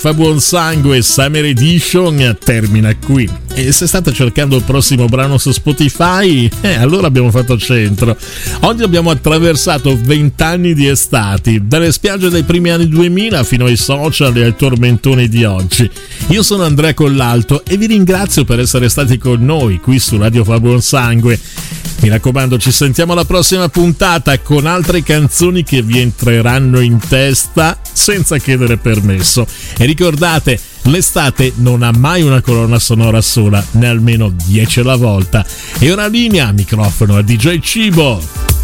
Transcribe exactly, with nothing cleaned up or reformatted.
Fa Buon Sangue Summer Edition termina qui. E se state cercando il prossimo brano su Spotify, eh, allora abbiamo fatto centro. Oggi abbiamo attraversato vent'anni di estati, dalle spiagge dei primi anni duemila fino ai social e ai tormentoni di oggi. Io sono Andrea Collalto e vi ringrazio per essere stati con noi qui su Radio Fa Buon Sangue. Mi raccomando, ci sentiamo alla prossima puntata con altre canzoni che vi entreranno in testa senza chiedere permesso. E ricordate, l'estate non ha mai una colonna sonora sola, né almeno dieci alla volta. E ora linea, microfono a D J Cibo.